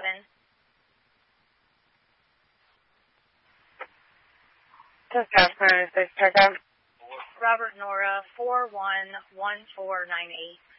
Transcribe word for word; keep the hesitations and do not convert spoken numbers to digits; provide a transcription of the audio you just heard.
seven. Just Jasper, six, check out. Robert Nora, four one one four nine eight.